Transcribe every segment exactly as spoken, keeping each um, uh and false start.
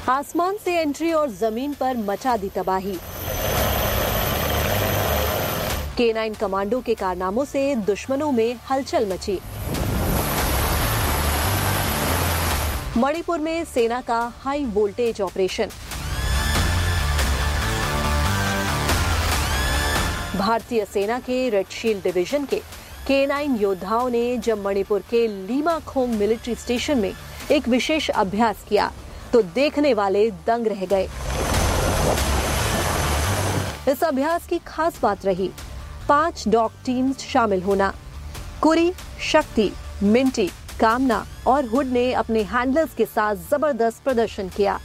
आसमान से एंट्री और जमीन पर मचा दी तबाही। के नाइन कमांडो के कारनामों से दुश्मनों में हलचल मची। मणिपुर में सेना का हाई वोल्टेज ऑपरेशन। भारतीय सेना के रेड शील्ड डिवीजन के के नाइन योद्धाओं ने जब मणिपुर के लीमाखोंग मिलिट्री स्टेशन में एक विशेष अभ्यास किया तो देखने वाले दंग रह गए। इस अभ्यास की खास बात रही पांच डॉग टीम्स शामिल होना। कुरी, शक्ति, मिंटी, कामना और हुड ने अपने हैंडलर्स के साथ जबरदस्त प्रदर्शन किया।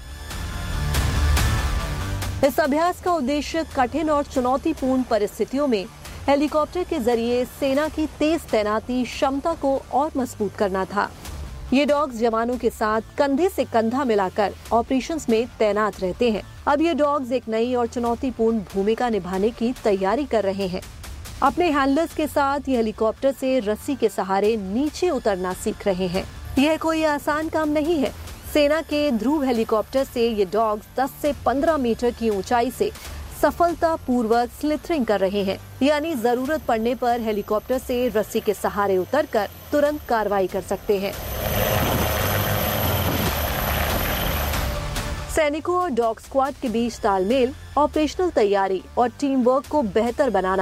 इस अभ्यास का उद्देश्य कठिन और चुनौतीपूर्ण परिस्थितियों में हेलीकॉप्टर के जरिए सेना की तेज तैनाती क्षमता को और मजबूत करना था। ये डॉग्स जवानों के साथ कंधे से कंधा मिलाकर ऑपरेशंस में तैनात रहते हैं। अब ये डॉग्स एक नई और चुनौतीपूर्ण भूमिका निभाने की तैयारी कर रहे हैं। अपने हैंडलर्स के साथ ये हेलीकॉप्टर से रस्सी के सहारे नीचे उतरना सीख रहे हैं। यह कोई आसान काम नहीं है। सेना के ध्रुव हेलीकॉप्टर से ये डॉग्स दस से पंद्रह मीटर की ऊंचाई से सफलतापूर्वक स्लिथरिंग कर रहे हैं, यानी जरूरत पड़ने पर हेलीकॉप्टर से रस्सी के सहारे उतरकर तुरंत कार्रवाई कर सकते हैं। सैनिकों और डॉग स्क्वाड के बीच तालमेल, ऑपरेशनल तैयारी और टीम वर्क को बेहतर बनाना